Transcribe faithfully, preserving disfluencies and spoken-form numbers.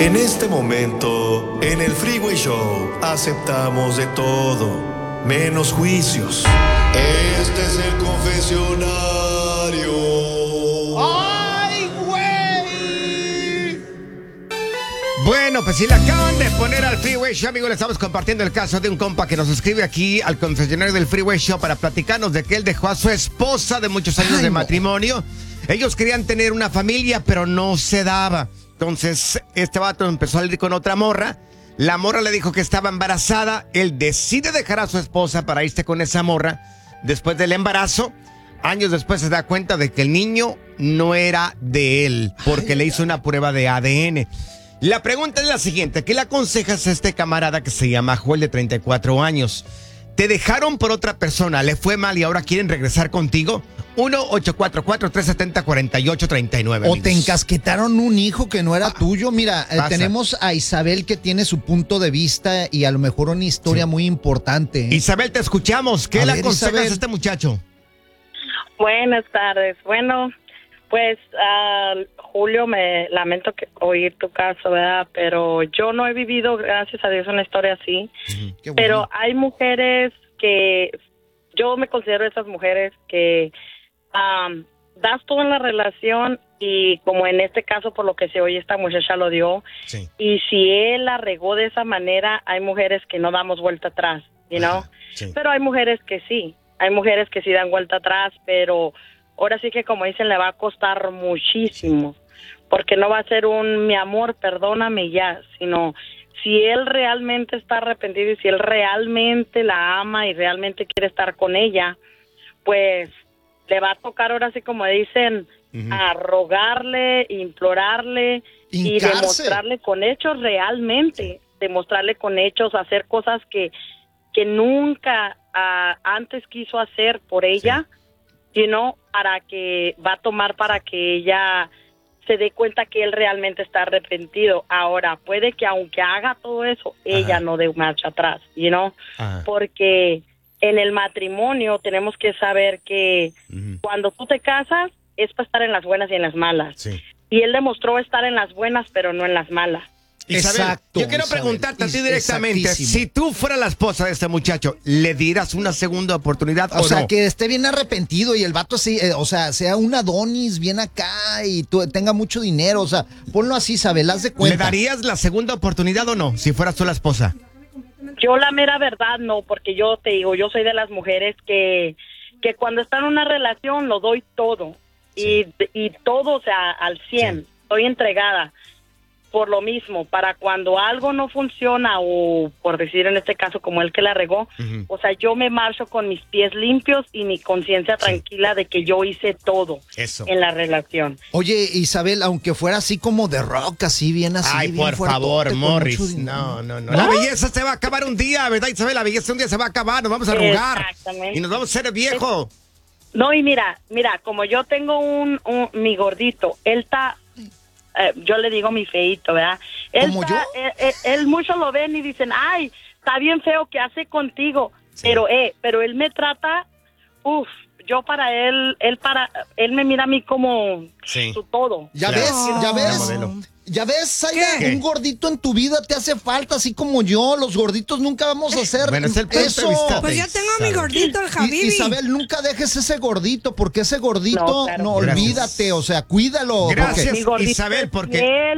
En este momento, en el Freeway Show, aceptamos de todo, menos juicios. Este es el confesionario. ¡Ay, güey! Bueno, pues si le acaban de poner al Freeway Show, amigo, le estamos compartiendo el caso de un compa que nos escribe aquí al confesionario del Freeway Show para platicarnos de que él dejó a su esposa de muchos años Ay, de no. matrimonio. Ellos querían tener una familia, pero no se daba. Entonces, este vato empezó a salir con otra morra. La morra le dijo que estaba embarazada. Él decide dejar a su esposa para irse con esa morra. Después del embarazo, años después se da cuenta de que el niño no era de él, porque Ay, le hizo una prueba de A D N. La pregunta es la siguiente: ¿qué le aconsejas a este camarada que se llama Joel, de treinta y cuatro años? ¿Te dejaron por otra persona, le fue mal y ahora quieren regresar contigo? uno ocho cuatro cuatro, tres siete cero, cuatro ocho tres nueve. O te encasquetaron un hijo que no era Ah, tuyo. Mira, eh, pasa. tenemos a Isabel que tiene su punto de vista y a lo mejor una historia Sí. muy importante. ¿eh? Isabel, te escuchamos. ¿Qué A le ver, aconsejas Isabel. a este muchacho? Buenas tardes. Bueno, pues ah, Julio, me lamento que oír tu caso, ¿verdad? Pero yo no he vivido, gracias a Dios, una historia así. Qué bueno. Pero hay mujeres que, yo me considero esas mujeres que um, das todo en la relación y como en este caso por lo que se oye esta muchacha lo dio, Sí. y si él la regó de esa manera, hay mujeres que no damos vuelta atrás, you know? Ajá, sí. Pero hay mujeres que sí, hay mujeres que sí dan vuelta atrás, pero ahora sí que como dicen le va a costar muchísimo, porque no va a ser un mi amor, perdóname ya, sino si él realmente está arrepentido y si él realmente la ama y realmente quiere estar con ella, pues le va a tocar ahora sí como dicen, Ujú. a rogarle, implorarle y Hincarse. demostrarle con hechos realmente, demostrarle con hechos, hacer cosas que, que nunca ah, antes quiso hacer por ella, you know, para que va a tomar para que ella se dé cuenta que él realmente está arrepentido. Ahora, puede que aunque haga todo eso, ella Ajá. no dé marcha atrás, you know, Ajá. porque en el matrimonio tenemos que saber que Ujú. cuando tú te casas es para estar en las buenas y en las malas. Sí. Y él demostró estar en las buenas, pero no en las malas. Isabel, Exacto, yo quiero Isabel. preguntarte a ti Is- directamente, exactísimo. si tú fueras la esposa de este muchacho, ¿le dieras una segunda oportunidad o, O sea, no? que esté bien arrepentido y el vato así, eh, o sea, sea un Adonis bien acá y tú, tenga mucho dinero, o sea, ponlo así, Isabel, haz de ¿Le cuenta. darías la segunda oportunidad o no, si fueras tú la esposa? Yo la mera verdad no, porque yo te digo, yo soy de las mujeres que, que cuando está en una relación lo doy todo. Y, y todo, o sea, al cien. Sí. Estoy entregada por lo mismo, para cuando algo no funciona o por decir en este caso como el que la regó, Ujú. o sea, yo me marcho con mis pies limpios y mi conciencia Sí. tranquila de que yo hice todo Eso. en la relación. Oye, Isabel, aunque fuera así como de rock, así bien así, Ay, bien por fuertote, favor, con Morris. mucho dinero. No, no, no. La belleza se va a acabar un día, ¿verdad, Isabel? La belleza un día se va a acabar, nos vamos a arrugar. Exactamente. Y nos vamos a hacer viejo. No, y mira, mira, como yo tengo un, un mi gordito, él está, eh, yo le digo mi feito, ¿verdad? Él ¿Como está- yo? Él, él- él muchos lo ven y dicen, ay, está bien feo que hace contigo, pero eh, pero él me trata, uff, yo para él, él para, él me mira a mí como Sí. su todo. Ya Claro. ves, ya Una ves. modelo. Ya ves, Zayda, ¿Qué? un gordito en tu vida te hace falta, así como yo. Los gorditos nunca vamos a hacer Bueno, es el punto de eso. vista. Pues yo tengo a mi Isabel. gordito, el I- Habibi. Isabel, nunca dejes ese gordito, porque ese gordito, No, claro no, que no. olvídate, o sea, cuídalo. porque- Gracias, Mi gordito Isabel, es porque... fiel.